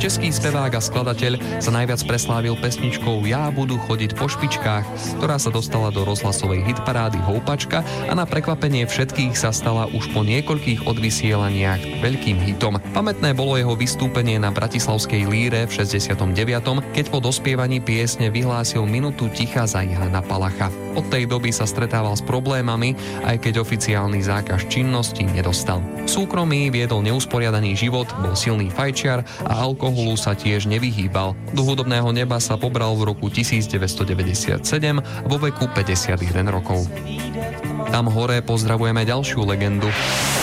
Český spevák a skladateľ sa najviac preslávil pesničkou Ja budu chodiť po špičkách, ktorá sa dostala do rozhlasovej hitparády Houpačka a na prekvapenie všetkých sa stala už po niekoľkých odvysielaniach veľkým hitom. Pamätné bolo jeho vystúpenie na Bratislavskej Líre v 69., keď po dospievaní piesne vyhlásil minútu ticha za Jána Palacha. Od tej doby sa stretával s problémami, aj keď oficiálny zákaz činnosti nedostal. V súkromí viedol neusporiadaný život, bol silný fajčiar a alkoholu sa tiež nevyhýbal. Do hudobného neba sa pobral v roku 1997 vo veku 51 rokov. Tam hore pozdravujeme ďalšiu legendu.